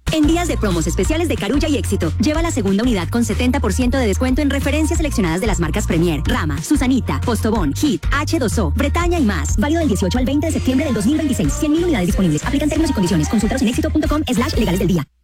En días de promos especiales de Carulla y Éxito, lleva la segunda unidad con 70% de descuento en referencias seleccionadas de las marcas Premier, Rama, Susanita, Postobón, Hit, H2O, Bretaña y más. Válido del 18 al 20 de septiembre del 2026. 100.000 unidades disponibles. Aplican términos y condiciones. Consúltalos en éxito.com/legales del día.